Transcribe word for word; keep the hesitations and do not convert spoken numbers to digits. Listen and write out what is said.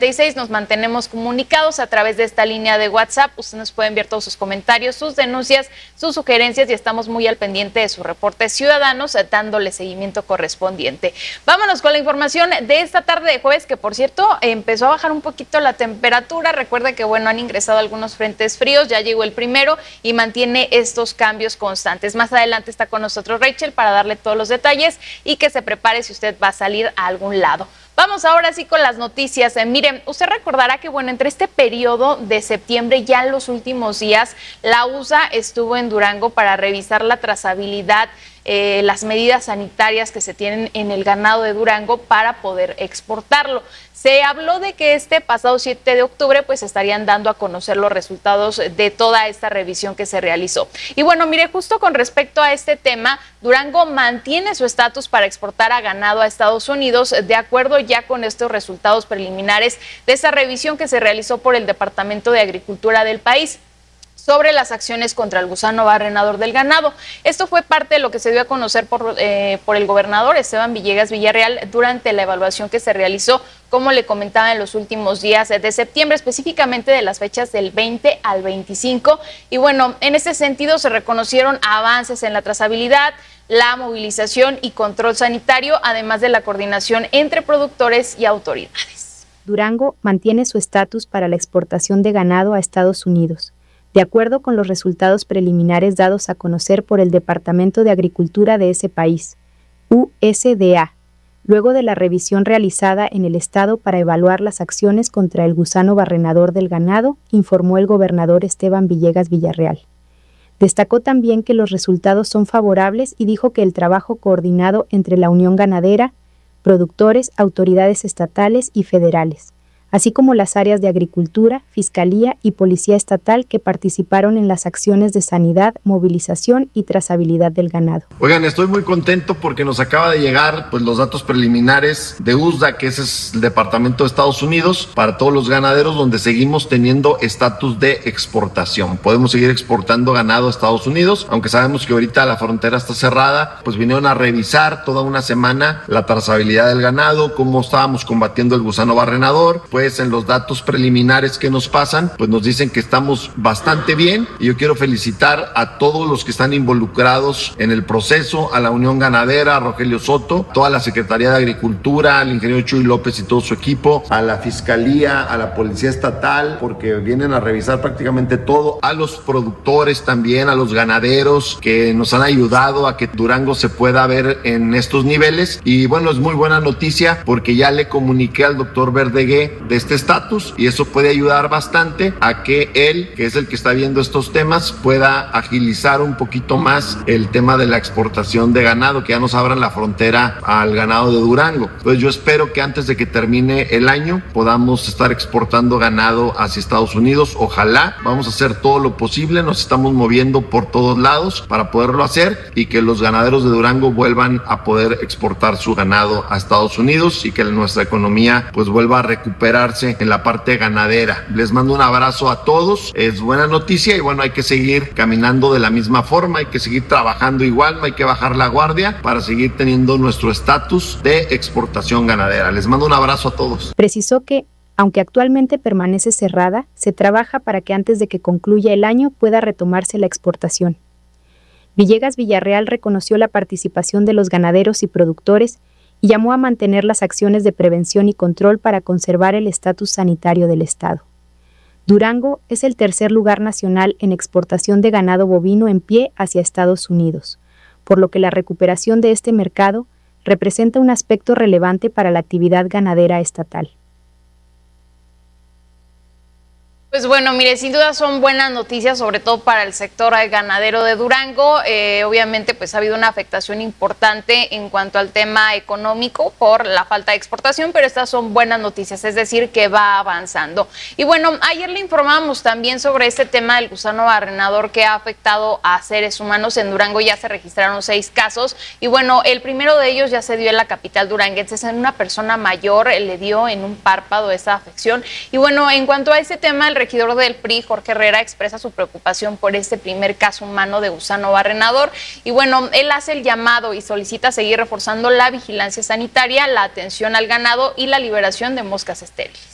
Nos mantenemos comunicados a través de esta línea de WhatsApp. Usted nos puede enviar todos sus comentarios, sus denuncias, sus sugerencias y estamos muy al pendiente de sus reportes ciudadanos, dándole seguimiento correspondiente. Vámonos con la información de esta tarde de jueves, que por cierto empezó a bajar un poquito la temperatura. Recuerda que bueno, han ingresado algunos frentes fríos, ya llegó el primero y mantiene estos cambios constantes. Más adelante está con nosotros Rachel para darle todos los detalles y que se prepare si usted va a salir a algún lado. Vamos ahora sí con las noticias. Eh, miren, usted recordará que bueno, entre este periodo de septiembre, ya en los últimos días, la U S A estuvo en Durango para revisar la trazabilidad, eh, las medidas sanitarias que se tienen en el ganado de Durango para poder exportarlo. Se habló de que este pasado siete de octubre pues estarían dando a conocer los resultados de toda esta revisión que se realizó. Y bueno, mire, justo con respecto a este tema, Durango mantiene su estatus para exportar a ganado a Estados Unidos, de acuerdo ya con estos resultados preliminares de esa revisión que se realizó por el Departamento de Agricultura del país sobre las acciones contra el gusano barrenador del ganado. Esto fue parte de lo que se dio a conocer por, eh, por el gobernador Esteban Villegas Villarreal durante la evaluación que se realizó, como le comentaba, en los últimos días de septiembre, específicamente de las fechas del veinte al veinticinco. Y bueno, en ese sentido se reconocieron avances en la trazabilidad, la movilización y control sanitario, además de la coordinación entre productores y autoridades. Durango mantiene su estatus para la exportación de ganado a Estados Unidos, de acuerdo con los resultados preliminares dados a conocer por el Departamento de Agricultura de ese país, U S D A, luego de la revisión realizada en el estado para evaluar las acciones contra el gusano barrenador del ganado, informó el gobernador Esteban Villegas Villarreal. Destacó también que los resultados son favorables y dijo que el trabajo coordinado entre la Unión Ganadera, productores, autoridades estatales y federales, así como las áreas de Agricultura, Fiscalía y Policía Estatal que participaron en las acciones de sanidad, movilización y trazabilidad del ganado. Oigan, estoy muy contento porque nos acaba de llegar pues, los datos preliminares de U S D A, que ese es el Departamento de Estados Unidos, para todos los ganaderos, donde seguimos teniendo estatus de exportación. Podemos seguir exportando ganado a Estados Unidos, aunque sabemos que ahorita la frontera está cerrada, pues vinieron a revisar toda una semana la trazabilidad del ganado, cómo estábamos combatiendo el gusano barrenador. Pues en los datos preliminares que nos pasan, pues nos dicen que estamos bastante bien, y yo quiero felicitar a todos los que están involucrados en el proceso, a la Unión Ganadera, a Rogelio Soto, toda la Secretaría de Agricultura, al ingeniero Chuy López y todo su equipo, a la Fiscalía, a la Policía Estatal, porque vienen a revisar prácticamente todo, a los productores también, a los ganaderos que nos han ayudado a que Durango se pueda ver en estos niveles. Y bueno, es muy buena noticia porque ya le comuniqué al doctor Verdegué de este estatus, y eso puede ayudar bastante a que él, que es el que está viendo estos temas, pueda agilizar un poquito más el tema de la exportación de ganado, que ya nos abran la frontera al ganado de Durango. Entonces yo espero que antes de que termine el año podamos estar exportando ganado hacia Estados Unidos. Ojalá, vamos a hacer todo lo posible, nos estamos moviendo por todos lados para poderlo hacer y que los ganaderos de Durango vuelvan a poder exportar su ganado a Estados Unidos y que nuestra economía pues vuelva a recuperar en la parte ganadera. Les mando un abrazo a todos, es buena noticia y bueno, hay que seguir caminando de la misma forma, hay que seguir trabajando igual, no hay que bajar la guardia para seguir teniendo nuestro estatus de exportación ganadera. Les mando un abrazo a todos. Precisó que, aunque actualmente permanece cerrada, se trabaja para que antes de que concluya el año pueda retomarse la exportación. Villegas Villarreal reconoció la participación de los ganaderos y productores y llamó a mantener las acciones de prevención y control para conservar el estatus sanitario del estado. Durango es el tercer lugar nacional en exportación de ganado bovino en pie hacia Estados Unidos, por lo que la recuperación de este mercado representa un aspecto relevante para la actividad ganadera estatal. Pues bueno, mire, sin duda son buenas noticias, sobre todo para el sector ganadero de Durango. Eh, obviamente, pues ha habido una afectación importante en cuanto al tema económico por la falta de exportación, pero estas son buenas noticias, es decir, que va avanzando. Y bueno, ayer le informamos también sobre este tema del gusano barrenador que ha afectado a seres humanos. En Durango ya se registraron seis casos y bueno, el primero de ellos ya se dio en la capital duranguense, en una persona mayor, le dio en un párpado esa afección. Y bueno, en cuanto a este tema, el regidor del P R I, Jorge Herrera, expresa su preocupación por este primer caso humano de gusano barrenador y bueno, él hace el llamado y solicita seguir reforzando la vigilancia sanitaria, la atención al ganado y la liberación de moscas estériles.